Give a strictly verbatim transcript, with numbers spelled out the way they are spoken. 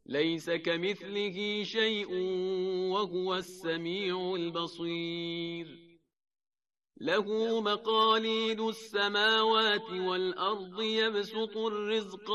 ليس كمثله شيء وهو السميع البصير. له مقاليد السماوات والأرض يبسط الرزق